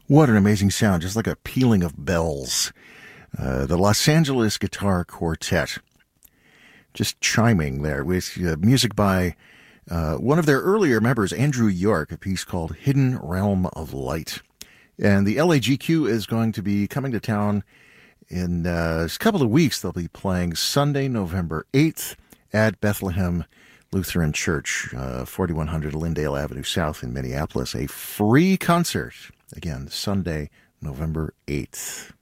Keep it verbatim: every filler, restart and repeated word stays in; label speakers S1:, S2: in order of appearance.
S1: What an amazing sound, just like a pealing of bells. Uh, the Los Angeles Guitar Quartet, just chiming there with uh, music by uh, one of their earlier members, Andrew York, a piece called Hidden Realm of Light. And the L A G Q is going to be coming to town in uh, a couple of weeks. They'll be playing Sunday, November eighth at Bethlehem Lutheran Church, uh, forty-one hundred Lindale Avenue South in Minneapolis. A free concert. Again, Sunday, November eighth.